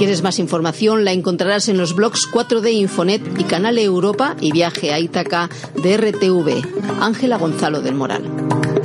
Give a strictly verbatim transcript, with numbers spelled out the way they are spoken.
quieres más información, la encontrarás en los blogs cuatro D Infonet y Canal Europa y Viaje a Ítaca de R T V. Ángela Gonzalo del Moral.